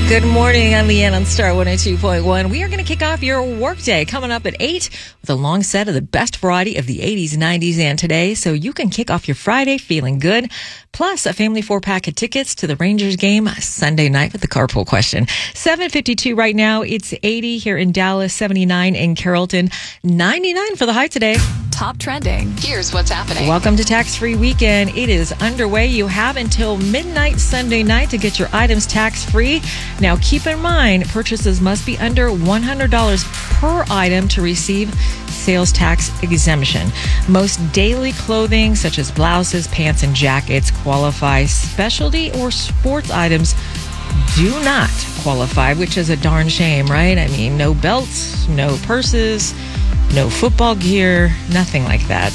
Good morning. I'm Leanne on Star 102.1. We are going to kick off your workday coming up at 8 with a long set of the best variety of the 80s, 90s, and today, so you can kick off your Friday feeling good. Plus, a family 4-pack of tickets to the Rangers game Sunday night with the carpool question. 7:52 right now. It's 80 here in Dallas, 79 in Carrollton, 99 for the high today. Top trending. Here's what's happening. Welcome to Tax-Free Weekend. It is underway. You have until midnight Sunday night to get your items tax-free. Now, keep in mind, purchases must be under $100 per item to receive sales tax exemption. Most daily clothing, such as blouses, pants, and jackets, qualify. Specialty or sports items do not qualify, which is a darn shame, right? I mean, no belts, no purses, no football gear, nothing like that.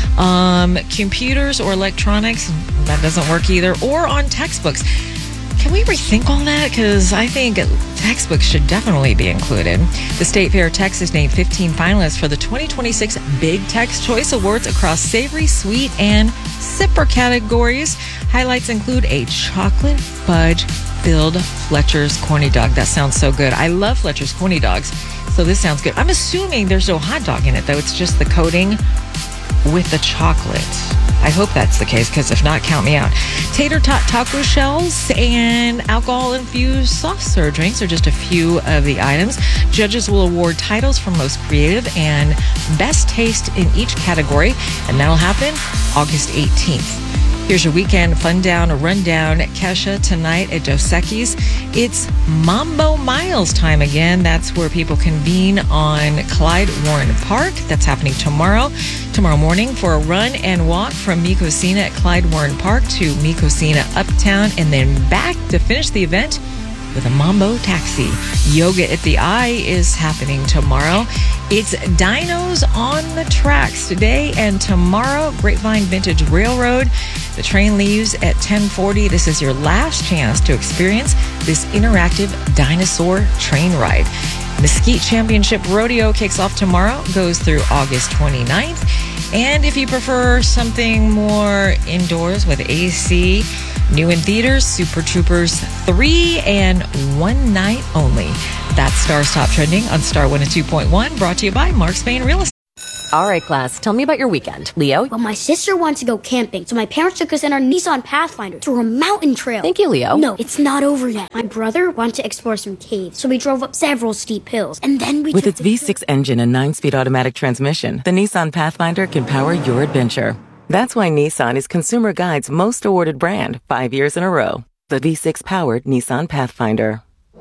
Computers or electronics, that doesn't work either, or on textbooks. Can we rethink all that? Because I think textbooks should definitely be included. The State Fair of Texas named 15 finalists for the 2026 Big Tex Choice Awards across savory, sweet, and sipper categories. Highlights include a chocolate fudge-filled Fletcher's Corny Dog. That sounds so good. I love Fletcher's Corny Dogs, so this sounds good. I'm assuming there's no hot dog in it, though. It's just the coating with the chocolate. I hope that's the case, because if not, count me out. Tater tot taco shells and alcohol-infused soft serve drinks are just a few of the items. Judges will award titles for most creative and best taste in each category, and that'll happen August 18th. Here's your weekend rundown. Kesha tonight at Dos Equis. It's Mambo Miles time again. That's where people convene on Clyde Warren Park. That's happening tomorrow morning for a run and walk from Micosina at Clyde Warren Park to Micosina Uptown, and then back to finish the event with a Mambo taxi. Yoga at the Eye is happening tomorrow. It's Dinos on the Tracks today and tomorrow. Grapevine Vintage Railroad. The train leaves at 10:40. This is your last chance to experience this interactive dinosaur train ride. Mesquite Championship Rodeo kicks off tomorrow, goes through August 29th. And if you prefer something more indoors with AC, new in theaters, Super Troopers 3 and 1 night only. That's Star's Top Trending on Star 102.1, brought to you by Mark Spain Real Estate. All right, class, tell me about your weekend. Leo? Well, my sister wanted to go camping, so my parents took us in our Nissan Pathfinder to a mountain trail. Thank you, Leo. No, it's not over yet. My brother wanted to explore some caves, so we drove up several steep hills, and then we With its V6 engine and 9-speed automatic transmission, the Nissan Pathfinder can power your adventure. That's why Nissan is Consumer Guide's most awarded brand 5 years in a row. The V6-powered Nissan Pathfinder.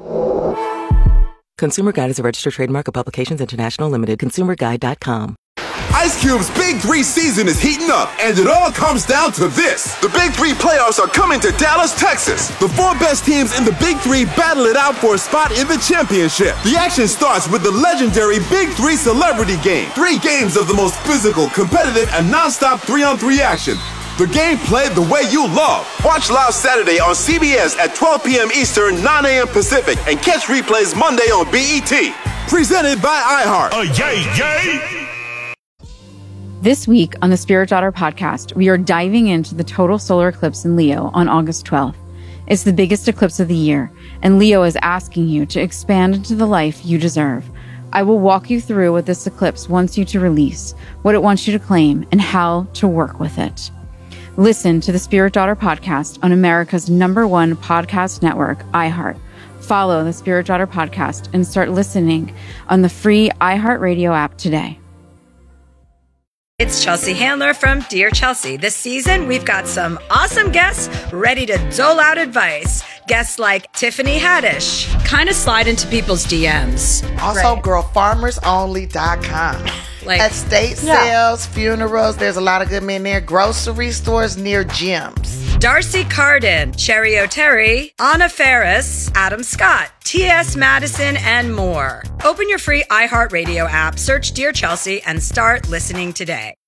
Consumer Guide is a registered trademark of Publications International Limited. ConsumerGuide.com. Ice Cube's Big 3 season is heating up, and it all comes down to this. The Big 3 playoffs are coming to Dallas, Texas. The 4 best teams in the Big 3 battle it out for a spot in the championship. The action starts with the legendary Big 3 Celebrity Game. 3 games of the most physical, competitive, and non-stop 3-on-3 action. The game played the way you love. Watch live Saturday on CBS at 12 p.m. Eastern, 9 a.m. Pacific, and catch replays Monday on BET. Presented by iHeart. Yay! This week on the Spirit Daughter podcast, we are diving into the total solar eclipse in Leo on August 12th. It's the biggest eclipse of the year, and Leo is asking you to expand into the life you deserve. I will walk you through what this eclipse wants you to release, what it wants you to claim, and how to work with it. Listen to the Spirit Daughter podcast on America's #1 podcast network, iHeart. Follow the Spirit Daughter podcast and start listening on the free iHeartRadio app today. It's Chelsea Handler from Dear Chelsea. This season, we've got some awesome guests ready to dole out advice. Guests like Tiffany Haddish, kind of slide into people's DMs. Also, girlfarmersonly.com. Like estate sales, funerals, there's a lot of good men there. Grocery stores near gyms. Darcy Carden, Cherry O'Terry, Anna Ferris, Adam Scott, T.S. Madison, and more. Open your free iHeartRadio app, search Dear Chelsea, and start listening today.